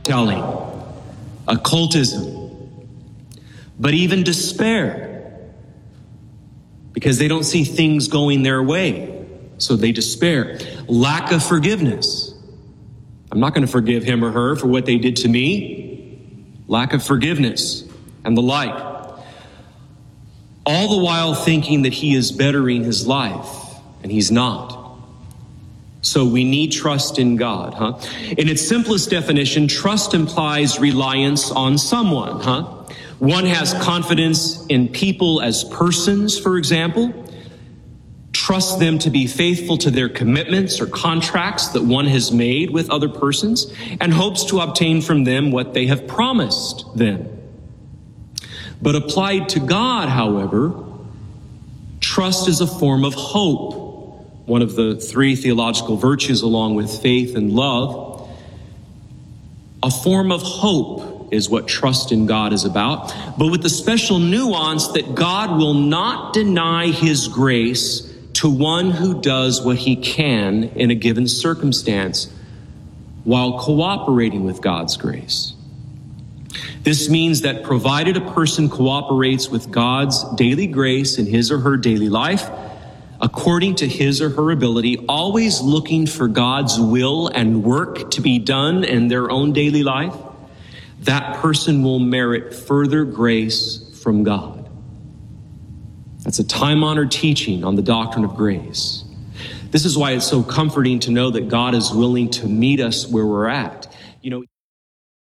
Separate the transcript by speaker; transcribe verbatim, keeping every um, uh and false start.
Speaker 1: telling, occultism, but even despair, because they don't see things going their way, so they despair. Lack of forgiveness. I'm not going to forgive him or her for what they did to me. Lack of forgiveness and the like. All the while thinking that he is bettering his life, and he's not. So we need trust in God, huh? In its simplest definition, trust implies reliance on someone, huh? One has confidence in people as persons, for example, trusts them to be faithful to their commitments or contracts that one has made with other persons, and hopes to obtain from them what they have promised them. But applied to God, however, trust is a form of hope, one of the three theological virtues along with faith and love. A form of hope is what trust in God is about, but with the special nuance that God will not deny his grace to one who does what he can in a given circumstance while cooperating with God's grace. This means that provided a person cooperates with God's daily grace in his or her daily life, according to his or her ability, always looking for God's will and work to be done in their own daily life, that person will merit further grace from God. That's a time-honored teaching on the doctrine of grace. This is why it's so comforting to know that God is willing to meet us where we're at. You know,